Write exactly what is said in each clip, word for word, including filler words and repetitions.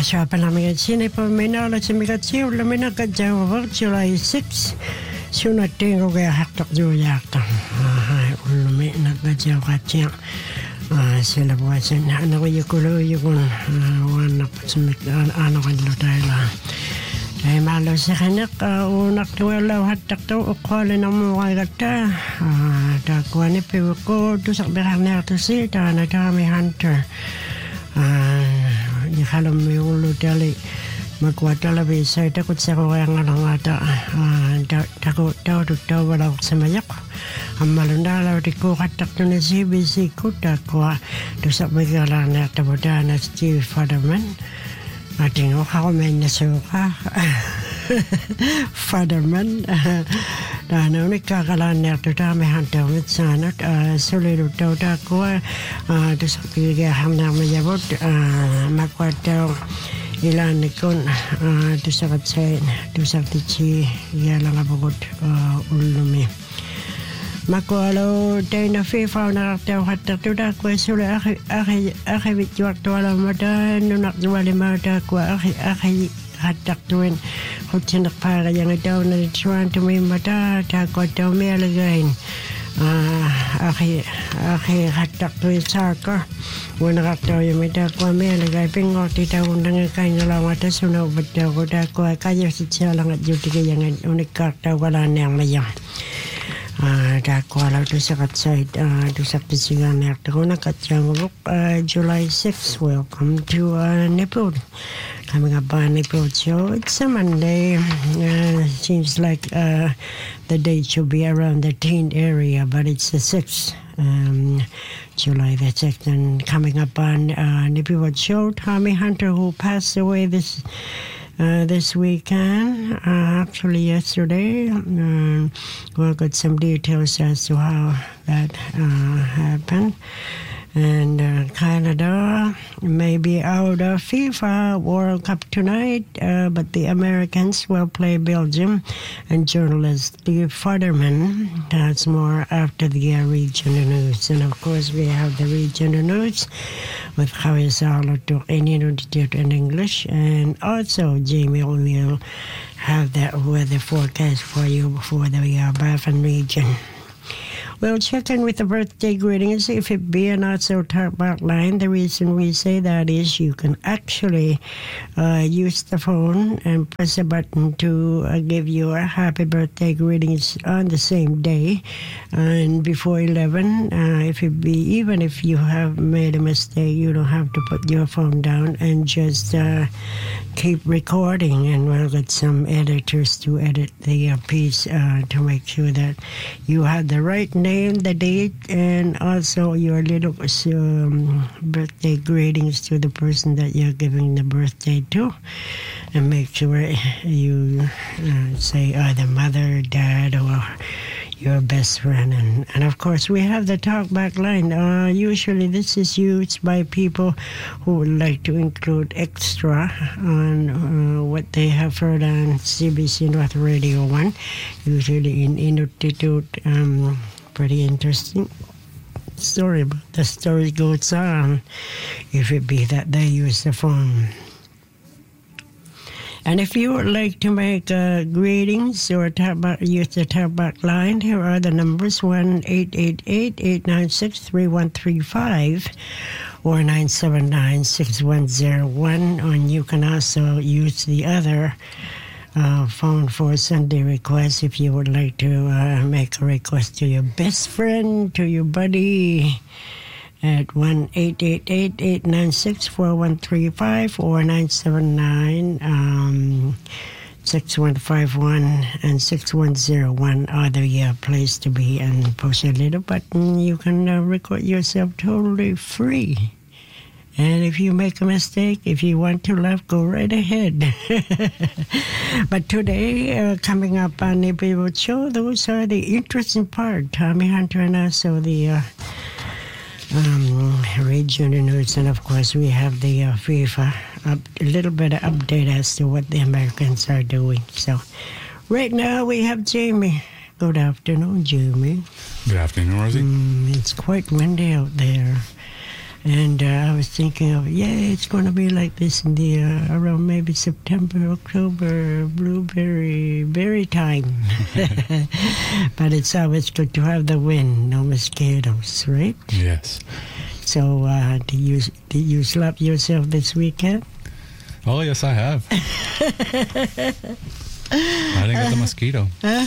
Siya pala mga sine pa minala sa mga siya wala may nakajawa July sixth. Siya natin ko kaya haktak juya haktak. Wala may nakajawa siya. Sila buwasan. Ano ko yung kulo yung wana pa sa mga ano ka nilo tayo lang. Ay malo sa kanak unak tuwala haktak to ukala na mo kaya kata. Takuha ni piwa ko tusak berang na to si ta na kami hunter. Ni kalau miulu dali magwata la bisa takut sa ko yang lang ata takut daw daw wala samayak amalunda la di ko katak na si bisi ko takwa do sa magala na taboda na Steve Fatherman ating o ka men na suka Fatherman na no ni kakalan na to ta me hantaw mit sanat solido daw takwa do sa piga hamna mayabot makwata ilan nikon to sa katsain to sa tichi yala nga bagot ulumi makwalo tayo na FIFA na kaktaw katak to da kwa sula aki aki aki bitwak to alam mata nunak duwali mata kwa aki aki katak tuwin kutsinak para yang itaw na ituan tumay mata takwa taw may alagain aki aki katak to isaka wala kaktaw yung may takwa may alagay pingok titaw nang kain lang at sunaw bataw ko takwa kaya si siya lang at yuti kayangan unik kaktaw wala niyang mayang takwa lang to sa katsay to sa pisigan na takwa na katsang July sixth. Welcome to Nipod. Coming up on Nipod show. It's a Monday. Uh, seems like uh, the date should be around the teen area, but it's the sixth. Um, July the sixth. And coming up on uh, Nipod show, Tommy Hunter, who passed away this Uh, this weekend, uh, actually yesterday. Uh, we'll get some details as to how that uh, happened. And uh, Canada may be out of FIFA World Cup tonight, uh, but the Americans will play Belgium. And journalist Steve Fatherman has more after the uh, regional news. And of course, we have the regional news with Javier Salo to any notified in English. And also, Jamie will have that weather forecast for you before the uh, Baffin region. We'll check in with the birthday greetings. If it be a not so top line, the reason we say that is you can actually uh, use the phone and press a button to uh, give your happy birthday greetings on the same day and before eleven. Uh, if it be even if you have made a mistake, you don't have to put your phone down and just uh, keep recording. And we'll get some editors to edit the uh, piece uh, to make sure that you have the right name, the date, and also your little um, birthday greetings to the person that you're giving the birthday to, and make sure you uh, say either mother, dad, or your best friend. And, and of course, we have the talkback line. Uh, usually this is used by people who would like to include extra on uh, what they have heard on C B C North Radio one, usually in Inuktitut. Um, pretty interesting story, but the story goes on if it be that they use the phone. And if you would like to make uh, greetings or talk use the talkback line, here are the numbers: one eight eight eight, eight nine six, three one three five or nine seven nine, six one zero one. And you can also use the other Uh, phone for Sunday requests if you would like to uh, make a request to your best friend, to your buddy, at one eight eight eight, eight nine six, four one three five or nine seven nine, um, six one five one and six one zero one are the uh, place to be. And push a little button, you can uh, record yourself totally free. And if you make a mistake, if you want to laugh, go right ahead. But today, uh, coming up on the People Show, those are the interesting part. Tommy Hunter and also the uh, um, regional news. And of course, we have the uh, FIFA, up, a little bit of update as to what the Americans are doing. So right now, we have Jamie. Good afternoon, Jamie. Good afternoon, Rosie. Mm, it's quite windy out there. And uh, I was thinking of, yeah, it's going to be like this in the uh, around maybe September, October, blueberry berry time. But it's always good to have the wind, no mosquitoes, right? Yes. So uh, do you do you slap yourself this weekend? Oh, yes, I have. I didn't get the mosquito.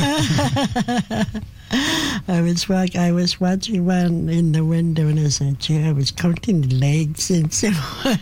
I was watch, I was watching one in the window, and I said, gee, I was counting the legs and so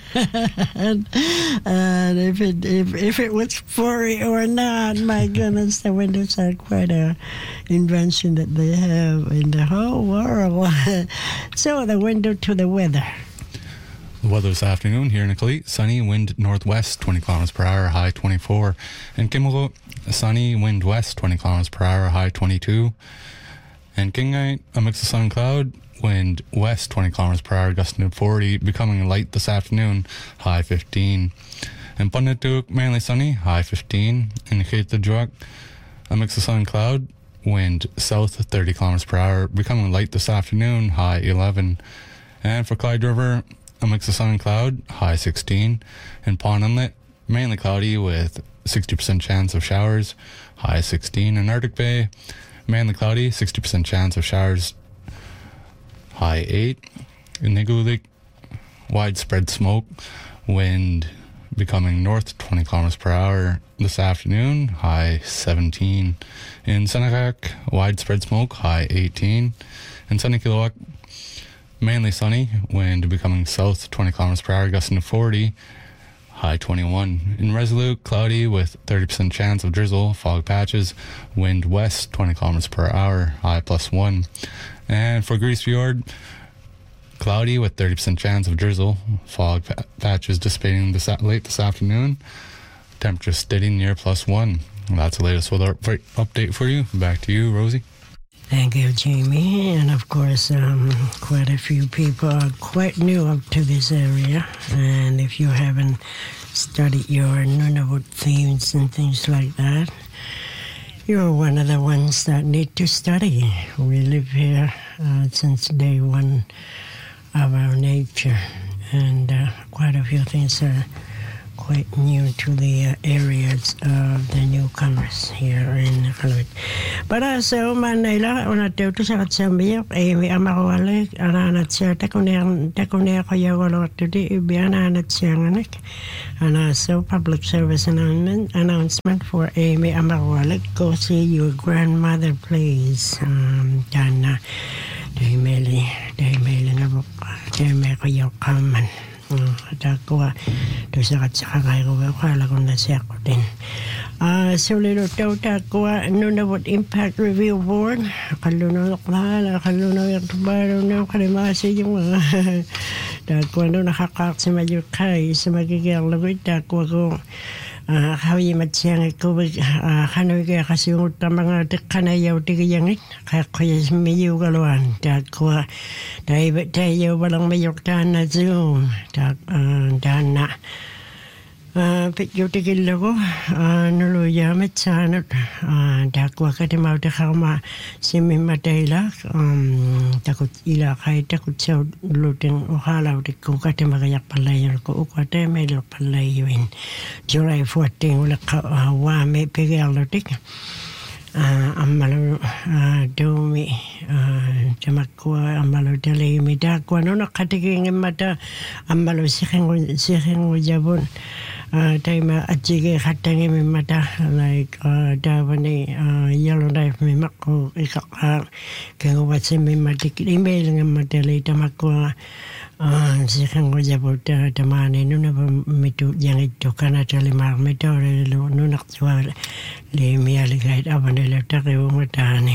on. And if it if if it was furry or not, my goodness, the windows are quite a invention that they have in the whole world. So the window to the weather. The weather this afternoon here in Iqaluit, sunny, wind northwest, twenty kilometers per hour, high twenty-four. In Kimilot, sunny, wind west, twenty kilometers per hour, high twenty-two. In Kingite, a mix of sun and cloud, wind west, twenty kilometers per hour, gusting to forty, becoming light this afternoon, high fifteen. In Punnatuk, mainly sunny, high fifteen. In Khetajuak, a mix of sun and cloud, wind south, thirty kilometers per hour, becoming light this afternoon, high eleven. And for Clyde River, a mix of sun and cloud, high sixteen. In Pond Inlet, mainly cloudy with sixty percent chance of showers, high sixteen. In Arctic Bay, mainly cloudy, sixty percent chance of showers, high eight. In Nigulik, widespread smoke, wind becoming north, twenty kilometers per hour this afternoon, high seventeen. In Senakak, widespread smoke, high eighteen. In Sunny Kilowak, mainly sunny, wind becoming south, twenty kilometers per hour, gusting to forty, high twenty-one. In Resolute, cloudy with thirty percent chance of drizzle, fog patches, wind west, twenty kilometers per hour, high plus one. And for Grise Fjord, cloudy with thirty percent chance of drizzle, fog pa- patches dissipating this a- late this afternoon, temperature steady near plus one. That's the latest weather up- update for you. Back to you, Rosie. Thank you, Jamie. And of course, um, quite a few people are quite new up to this area. And if you haven't studied your Nunavut themes and things like that, you're one of the ones that need to study. We live here uh, since day one of our nature. And uh, quite a few things are quite new to the uh, areas of the newcomers here in Iqaluit. Para sa Manila, una teo to sa katsambiyok, eh, may amakawalik, ananat siya, takuner, takuner ko yawalo today, ibi ananat siya nganik. Ana so public service announcement, announcement for Amy Amakawalik, go see your grandmother, please. Um, Dana, Daimeli, Daimeli na buka, Daimeli ko yaw kaman. Takwa to sa katsakakay ko kala ko na siya ko din. Uh, so lilo tao takwa Nunavut Impact Review Board kalunok na kalunok yung tubaro na kalimasi yung mga takwa no nakakak sa Mayukay sa magiging lagay takwa ko kawi matsiyang ko kanoy kaya kasi yung mga kanayaw tigayangit kaya kaya miyo galuan takwa tayo tayo walang mayuktan na zoom tak dana pityo tigil ko nuluya matsanot takwa katimaw takama simimatayla takot ila kay takot sa luting ukalaw ko katimagayak palayon ko ukate may palayuin July fourteenth wala ka wame pigalotik amalo dumi jamakwa amalo dali midakwa no nakatiging mata amalo sikheng sikheng jabon taima ajige khatangi mata like davani yellow knife me makko ikaka kengo watse me matik email ngamata le tamakwa sikheng jabon tamane no na mitu yang itu kana tali mar meto lo no nakwa le miali guide abane le takeo matani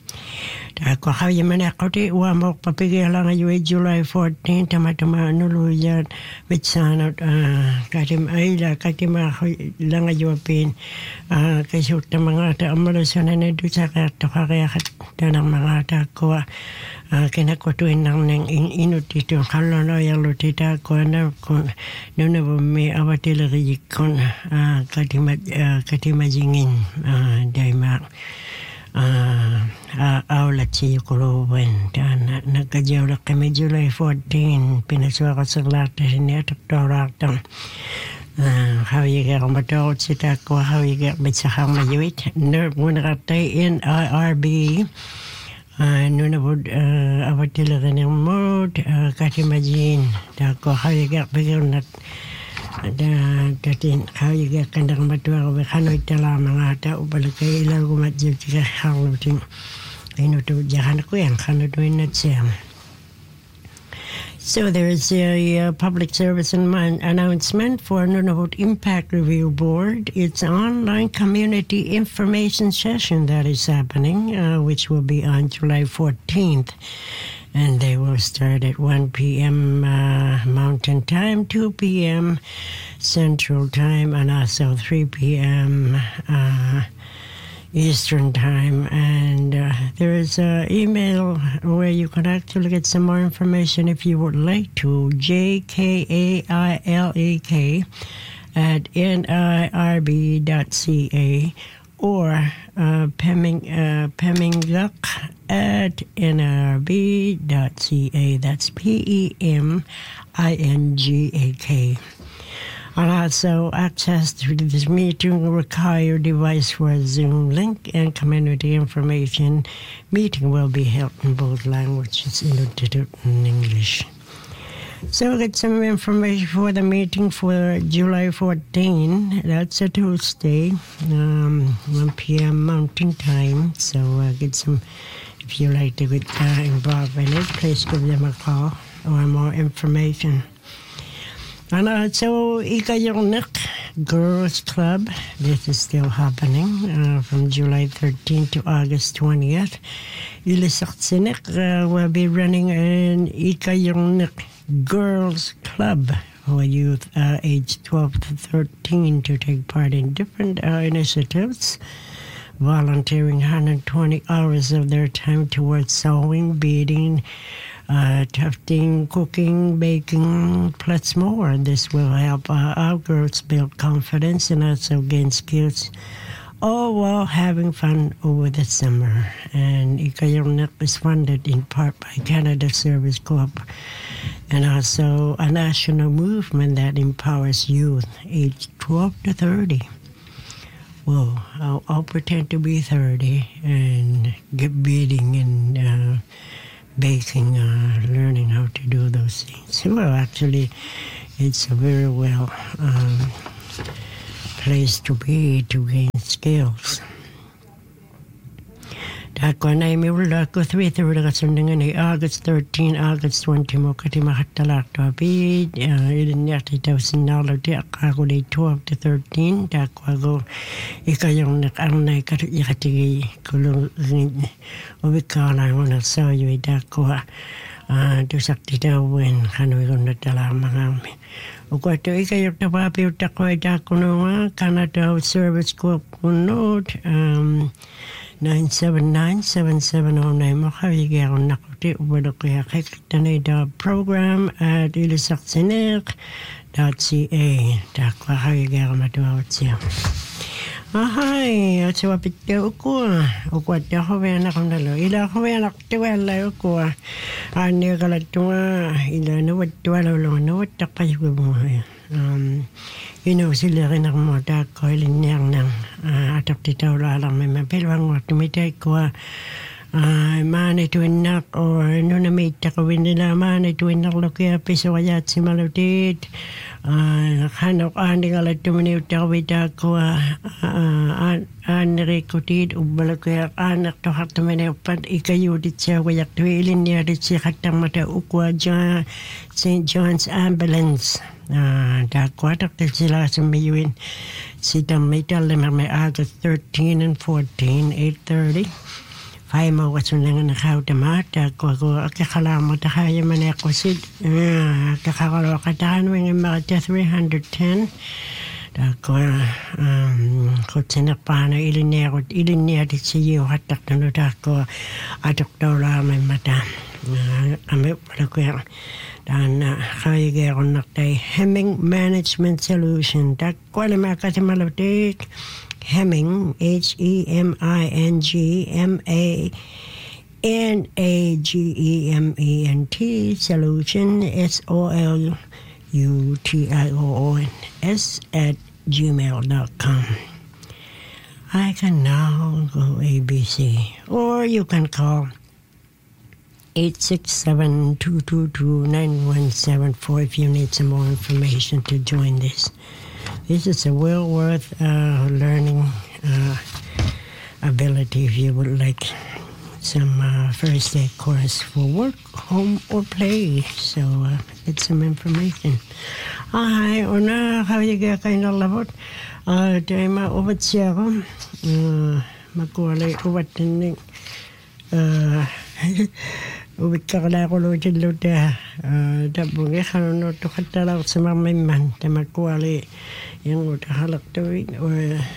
ko hawi mana kote wa mo papige la yu July fourteenth tamatama nulu ya mitsana katim aila katima la yu pin kaso tamanga ta amala sanane du sa ka to kaya tanang mga ta ko kinakutuin nang nang inutito kalono ya lutita ko na ko nono me awatila yikon katima katima jingin daima aula ti kuluwen dan nagkajawla kami July fourteen pinaswaka sa lata sinatak doratang how you get on my dog sit ako how you get me sa hang mayuit ner muna katay in I R B nuna would avatila ganang mode katimajin dako how you get bigger not da datin how you get kandang matwa we hanoy tala mga ta ubalakay ilang gumadjib tika hangluting ayno to jahan ko yan kanaduin na siya. So there is a, a public service announcement for Nunavut Impact Review Board. It's an online community information session that is happening, uh, which will be on July fourteenth. And they will start at one p.m. Uh, Mountain Time, two p.m. Central Time, and also three p.m. Uh, Eastern Time. And uh, there is an email where you can actually get some more information if you would like to, J K A I L E K at N I R B dot C A or uh, Peming, uh, Pemingak at N I R B dot C A. That's P E M I N G A K. And also access to this meeting will require device for a Zoom link and community information. Meeting will be held in both languages, Inuktitut and English. So we'll get some information for the meeting for July fourteenth. That's a Tuesday, um, one p.m. Mountain Time. So uh, get some, if you like to get uh, involved in it, please give them a call or more information. And also, Ikayongnik Girls Club, this is still happening uh, from July thirteenth to August twentieth. Ilisaksinik uh, will be running an Ikayongnik Girls Club for youth uh, aged twelve to thirteen to take part in different uh, initiatives, volunteering one hundred twenty hours of their time towards sewing, beading, Uh, tufting, cooking, baking, plus more. This will help uh, our girls build confidence and also gain skills, all while having fun over the summer. And Ikayongnik is funded in part by Canada Service Corp and also a national movement that empowers youth aged twelve to thirty. Well, I'll, I'll pretend to be thirty and get beading and uh, baking, uh, learning how to do those things. Well, actually, it's a very well um, place to be to gain skills. Dako na imiwala ko three thirty kasundangan ay August thirteenth, August twentieth mo kati makatalak to abid. Ilin yati daw sinalo di ako day twelve to thirteen. Dako ako ikayong nakarnay kati yakati kulong ubikala mo na sa iyo dako dusak di daw wen kano yung nadala mga ukwato ikayong tapapi utako ay dako nunga Canada Service Corp kunod um nine seven nine, seven seven zero nine. Makawigaron na kuti ubado kaya kiktanay da program at ilisaksinik dot C A. Dakwa kawigaron matuwawat siya. Ahay, at sa wapit ka uko. Ukwat na kawayan akong nalo. Ila kawayan aktiwala uko. Ani kalatunga. Ila nawat tuwala ulo. Nawat takay ko mo. Um... You know, sila rin ang mga ko ilin niyang nang atap titaw lalang may mapilwang mo tumitay ko maanay tuwin nak o ano na may takawin nila maanay tuwin nak lo kaya piso kayat si malutit kanok ani kalat tuminiw takawin ako anrikotid ubala kaya anak to hat tuminiw pat ikayudit siya wayak tuwilin niya dit siya katang mata ukwa Saint John's Ambulance. Uh, Dakwatak sila sa mayuin si Damital may August thirteen and fourteen, eight thirty. Fay mo kasi nga nakautamata ko ko kakalamat kaya man ako si kakakalo katahan ng mga three hundred ten. Dako um ko tinapana ilinero ilinero si iyo hatak na dako atok daw may mata. Ame pala ko dan kaya gawin naktay Hemming Management Solution. Dako na makasimalutik Hemming, H E M I N G M A N A G E M E N T, Solution, S O L U T I O N S, at gmail dot com. I can now go A B C, or you can call eight six seven, two two two, nine one seven four if you need some more information to join this. This is a well worth uh, learning uh, ability if you would like some uh, first aid course for work, home, or play. So uh, get some information. Hi, ona kawiga kayo na labot. Uh, Tayo maubat siya ako. Uh, Magkuwalay ubat din. Uh, Ubit ka kala ko lutin luta. Tapos nga kanunod to katalaw sa mamiman. Ta magkuwalay yung uta halak tuwid. Or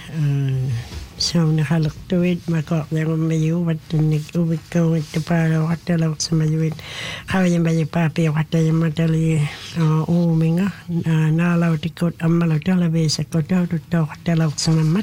so nakalak tuwid. Makak na kung mayu. Wat nig ubit ka ubit ta para katalaw sa mayuwid. Kaya yung bayi papi. Katay yung matali umi nga. Nalaw tikot amalaw talabi sa kotaw. Tutaw katalaw sa mamat.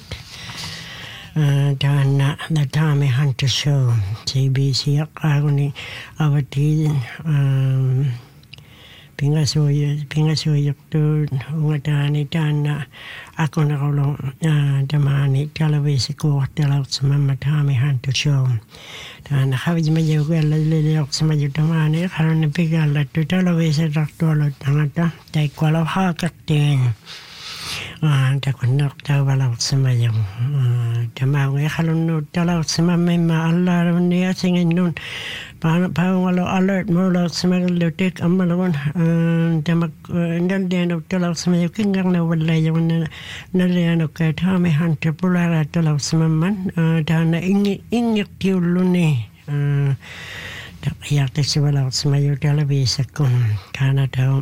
Uh, dan uh, the Tommy Hunter Show, C B C ako ni awati um pingasuyo pingasuyo to ngatani dan uh, ako na kolong uh, damani televisi ko talaw sa Mama Tommy Hunter Show. Dan nakawid mayo ko lalilok sa mayo damani karon na bigala to televisi raktolo tangata tay kwala hakaktin. Ah, ta kunak ta wala sa mayong tama ng kalunod talaw sa mamay maala niya singin nun pa pa wala alert mo la sa maglutik ang malawon tama ndal din talaw sa mayong kingang na wala yung na naliano kay Tommy Hunter pulara talaw sa maman ta na ingi ingik tiulo ni ta kaya ta si wala sa mayong televisa kun kana daw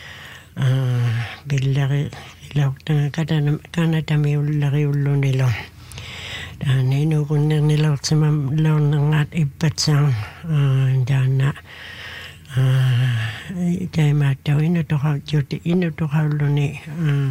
bilari ilaw na kada kana tami ulari ulo nilo. Dan ino kun nilo sa mamlaw ng at ipatsang dan na kay mataw ino to ka juti ino to ka ulo ni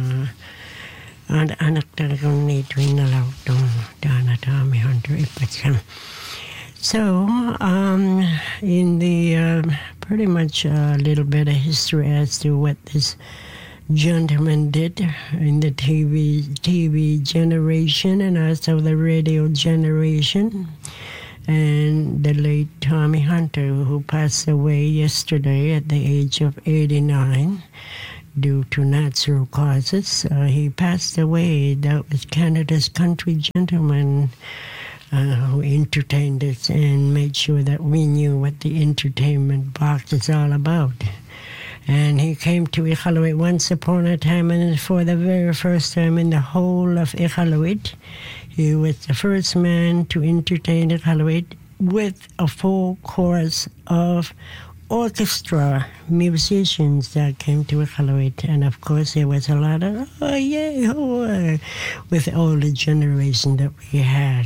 anak talagang ni tuwing nalaw tong dan na Tommy Hunter ipatsang. So, um, in the uh, pretty much a little bit of history as to what this gentleman did in the T V T V generation and also the radio generation, and the late Tommy Hunter, who passed away yesterday at the age of eighty-nine due to natural causes. Uh, he passed away. That was Canada's country gentleman uh, who entertained us and made sure that we knew what the entertainment box is all about. And he came to Iqaluit once upon a time, and for the very first time in the whole of Iqaluit, he was the first man to entertain Iqaluit with a full chorus of orchestra musicians that came to Iqaluit. And of course, there was a lot of, oh yeah, oh, uh, with all the generation that we had.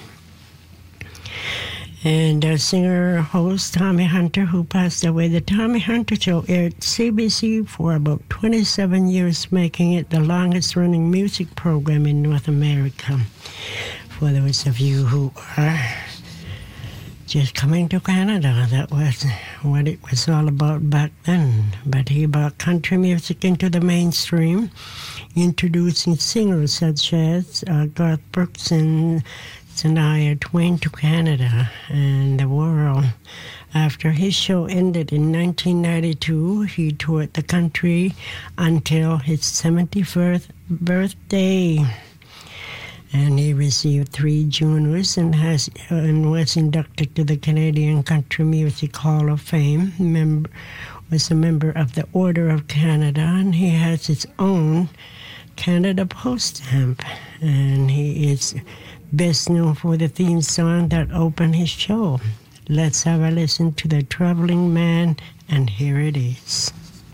And our singer-host, Tommy Hunter, who passed away. The Tommy Hunter Show aired C B C for about twenty-seven years, making it the longest-running music program in North America. For those of you who are just coming to Canada, that was what it was all about back then. But he brought country music into the mainstream, introducing singers such as uh, Garth Brooks and Shania Twain to Canada and the world. After his show ended in nineteen ninety-two, he toured the country until his seventy-first birthday. And he received three juniors and has and was inducted to the Canadian Country Music Hall of Fame. Member, was a member of the Order of Canada, and he has his own Canada Post stamp. And he is best known for the theme song that opened his show. Let's have a listen to The Traveling Man, and here it is.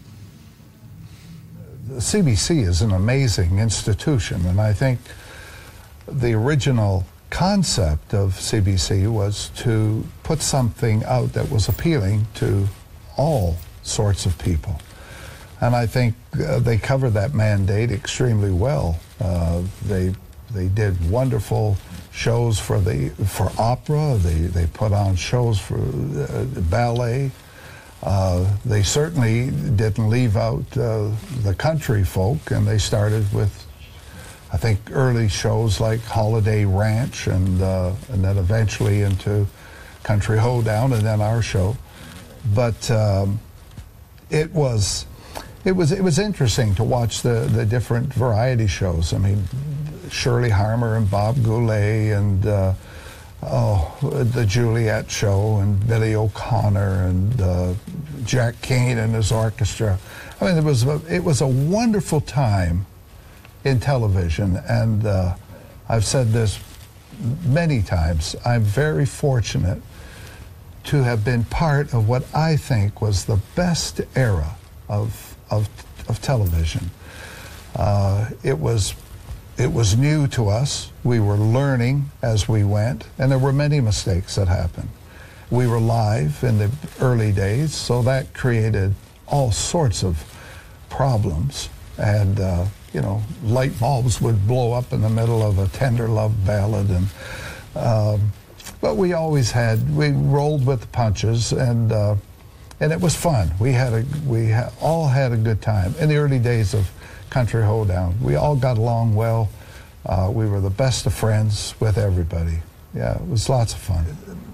The C B C is an amazing institution, and I think the original concept of C B C was to put something out that was appealing to all sorts of people. And I think uh, they covered that mandate extremely well. Uh, they they did wonderful shows for the for opera. They they put on shows for uh, ballet. Uh, they certainly didn't leave out uh, the country folk, and they started with, I think, early shows like Holiday Ranch, and uh, and then eventually into Country Hoedown, and then our show. But um, it was it was it was interesting to watch the the different variety shows. I mean, Shirley Harmer and Bob Goulet, and uh, oh, the Juliet Show, and Billy O'Connor, and uh, Jack Kane and his orchestra. I mean, it was a, it was a wonderful time in television, and uh, I've said this many times. I'm very fortunate to have been part of what I think was the best era of of, of television. Uh, it was it was new to us. We were learning as we went, and there were many mistakes that happened. We were live in the early days, so that created all sorts of problems, and uh, you know, light bulbs would blow up in the middle of a tender love ballad, and um, but we always had, we rolled with the punches, and uh, and it was fun. We had a, we ha- all had a good time in the early days of Country Hoedown. We all got along well. Uh, we were the best of friends with everybody. Yeah, it was lots of fun.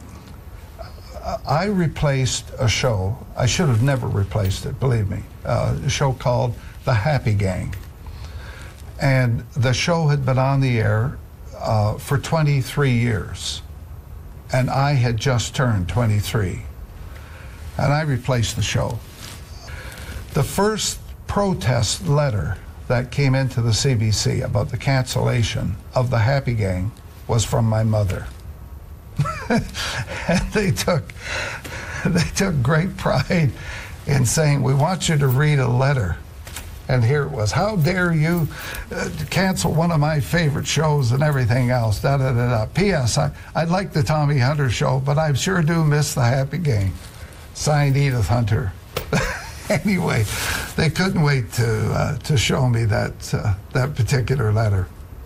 I replaced a show. I should have never replaced it, believe me. Uh, a show called The Happy Gang. And the show had been on the air uh, for twenty-three years. And I had just turned twenty-three. And I replaced the show. The first protest letter that came into the C B C about the cancellation of The Happy Gang was from my mother. And they took, they took great pride in saying, we want you to read a letter. And here it was, how dare you uh, cancel one of my favorite shows and everything else, da da da da. P S. I, I like the Tommy Hunter show, but I sure do miss The Happy Gang. Signed, Edith Hunter. Anyway, they couldn't wait to uh, to show me that uh, that particular letter.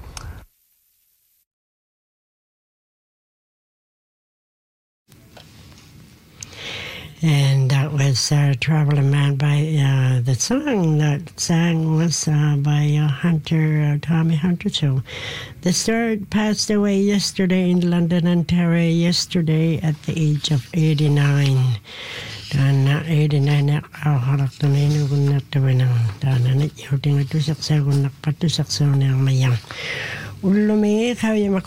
And that was uh, Traveling Man by, uh, the song that sang was uh, by uh, Hunter, uh, Tommy Hunter. So the star passed away yesterday in London, Ontario, yesterday at the age of eighty-nine. Dan na eighty-nine na kahalak na inugun na tawa ng dana na yung tingatusak sa kunak patusak sa nang mayang. Ulumi kaya